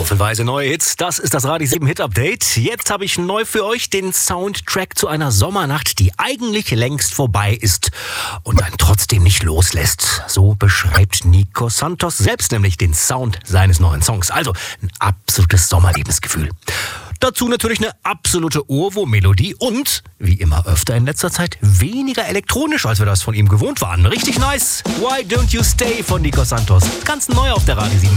Haufenweise neue Hits, das ist das Radio 7 Hit Update. Jetzt habe ich neu für euch den Soundtrack zu einer Sommernacht, die eigentlich längst vorbei ist und einen trotzdem nicht loslässt. So beschreibt Nico Santos selbst nämlich den Sound seines neuen Songs. Also ein absolutes Sommerlebensgefühl. Dazu natürlich eine absolute Ohrwurm-Melodie und, wie immer öfter in letzter Zeit, weniger elektronisch, als wir das von ihm gewohnt waren. Richtig nice. Why Don't You Stay von Nico Santos. Ganz neu auf der Radio 7.